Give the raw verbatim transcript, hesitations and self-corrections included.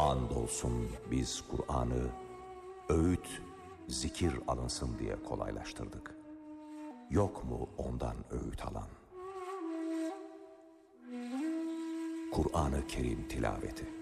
Andolsun biz Kur'an'ı öğüt, zikir alınsın diye kolaylaştırdık. Yok mu ondan öğüt alan? Kur'an-ı Kerim tilaveti.